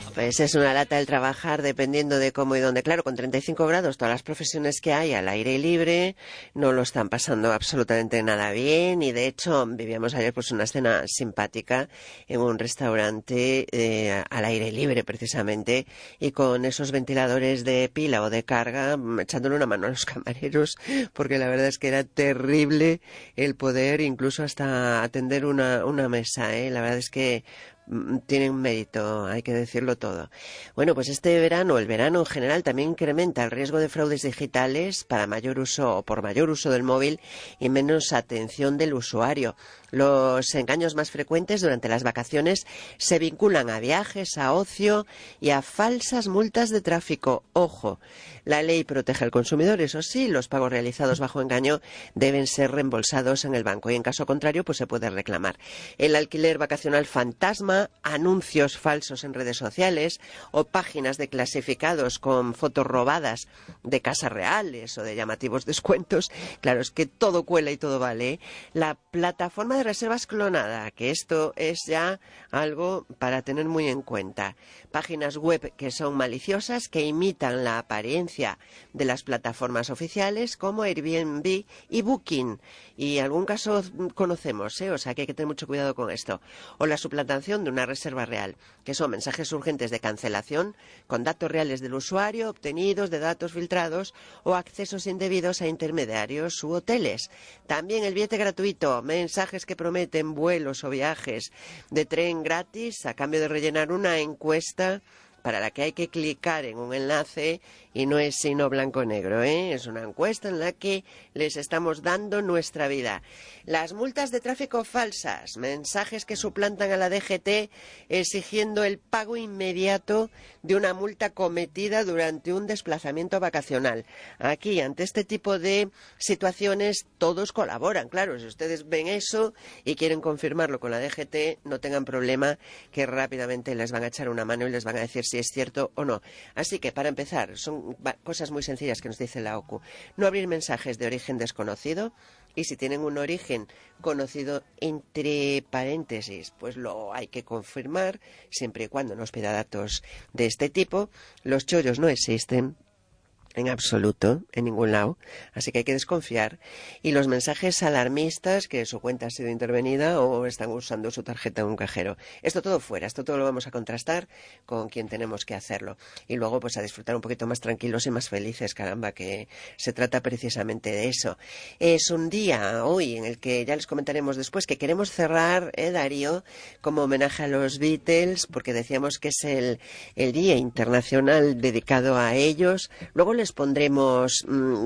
Pues es una lata el trabajar dependiendo de cómo y dónde. Claro, con 35 grados, todas las profesiones que hay al aire libre no lo están pasando absolutamente nada bien. Y de hecho, vivíamos ayer pues una escena simpática en un restaurante al aire libre precisamente, y con esos ventiladores de pila o de carga, echándole una mano a los camareros, porque la verdad es que era terrible el poder incluso hasta atender una mesa, ¿eh? La verdad es que tienen mérito, hay que decirlo todo. Bueno, pues este verano, el verano en general, también incrementa el riesgo de fraudes digitales para mayor uso o por mayor uso del móvil y menos atención del usuario. Los engaños más frecuentes durante las vacaciones se vinculan a viajes, a ocio y a falsas multas de tráfico. Ojo, la ley protege al consumidor, eso sí, los pagos realizados bajo engaño deben ser reembolsados en el banco y en caso contrario pues se puede reclamar. El alquiler vacacional fantasma, anuncios falsos en redes sociales o páginas de clasificados con fotos robadas de casas reales o de llamativos descuentos. Claro, es que todo cuela y todo vale, ¿eh? La plataforma de reservas clonada, que esto es ya algo para tener muy en cuenta. Páginas web que son maliciosas, que imitan la apariencia de las plataformas oficiales como Airbnb y Booking. Y algún caso conocemos, ¿eh? O sea que hay que tener mucho cuidado con esto. O la suplantación de una reserva real, que son mensajes urgentes de cancelación con datos reales del usuario obtenidos de datos filtrados o accesos indebidos a intermediarios u hoteles. También el billete gratuito, mensajes que prometen vuelos o viajes de tren gratis a cambio de rellenar una encuesta para la que hay que clicar en un enlace y no es sino blanco-negro, ¿eh? Es una encuesta en la que les estamos dando nuestra vida. Las multas de tráfico falsas, mensajes que suplantan a la DGT exigiendo el pago inmediato de una multa cometida durante un desplazamiento vacacional. Aquí, ante este tipo de situaciones, todos colaboran. Claro, si ustedes ven eso y quieren confirmarlo con la DGT, no tengan problema, que rápidamente les van a echar una mano y les van a decir si es cierto o no. Así que, para empezar, son cosas muy sencillas que nos dice la OCU. No abrir mensajes de origen desconocido, y si tienen un origen conocido entre paréntesis, pues lo hay que confirmar, siempre y cuando nos pida datos de este tipo. Los chollos no existen en absoluto, en ningún lado, así que hay que desconfiar. Y los mensajes alarmistas, que su cuenta ha sido intervenida o están usando su tarjeta en un cajero. Esto todo fuera, esto todo lo vamos a contrastar con quien tenemos que hacerlo. Y luego pues a disfrutar un poquito más tranquilos y más felices, caramba, que se trata precisamente de eso. Es un día hoy en el que ya les comentaremos después que queremos cerrar, Darío, como homenaje a los Beatles, porque decíamos que es el Día Internacional dedicado a ellos. Luego les pondremos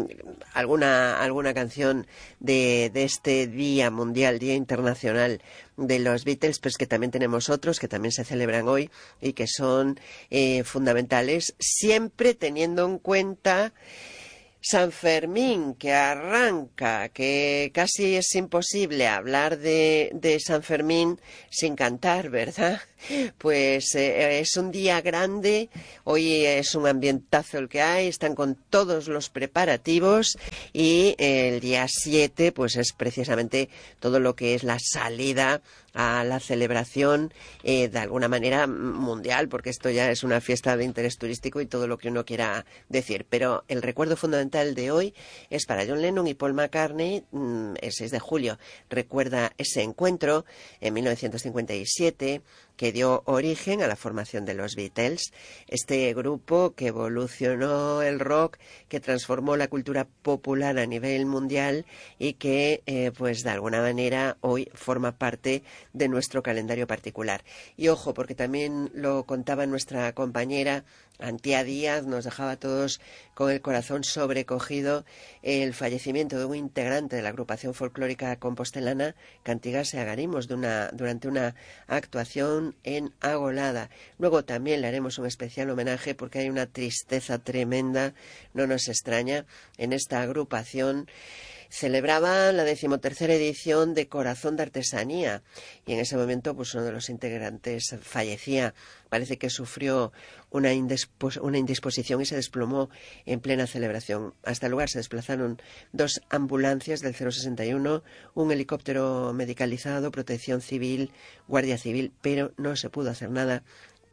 alguna canción de este Día Mundial, Día Internacional de los Beatles, pues que también tenemos otros que también se celebran hoy y que son fundamentales, siempre teniendo en cuenta San Fermín, que arranca, que casi es imposible hablar de San Fermín sin cantar, ¿verdad? Pues es un día grande, hoy es un ambientazo el que hay, están con todos los preparativos y el día 7 pues es precisamente todo lo que es la salida a la celebración de alguna manera mundial, porque esto ya es una fiesta de interés turístico y todo lo que uno quiera decir. Pero el recuerdo fundamental de hoy es para John Lennon y Paul McCartney. El 6 de julio recuerda ese encuentro en 1957 que dio origen a la formación de los Beatles, este grupo que evolucionó el rock, que transformó la cultura popular a nivel mundial y que pues de alguna manera hoy forma parte de nuestro calendario particular. Y ojo, porque también lo contaba nuestra compañera Antía Díaz, nos dejaba a todos con el corazón sobrecogido el fallecimiento de un integrante de la agrupación folclórica compostelana Cantigas y Agarimos durante una actuación en Agolada. Luego también le haremos un especial homenaje porque hay una tristeza tremenda, no nos extraña, en esta agrupación. Celebraba la 13ª edición de Corazón de Artesanía y en ese momento pues uno de los integrantes fallecía. Parece que sufrió una indisposición y se desplomó en plena celebración. Hasta el lugar se desplazaron 2 ambulancias del 061, un helicóptero medicalizado, protección civil, guardia civil, pero no se pudo hacer nada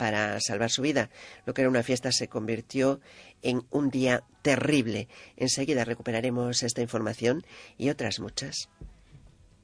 para salvar su vida. Lo que era una fiesta se convirtió en un día terrible. Enseguida recuperaremos esta información y otras muchas.